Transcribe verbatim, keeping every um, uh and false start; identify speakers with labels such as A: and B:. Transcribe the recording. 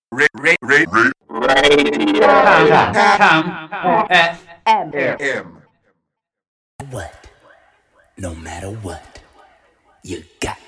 A: Ra- ra- ra- ra-
B: Radio.
C: Come, come, F
B: M.
A: M.
D: What? No matter what, you got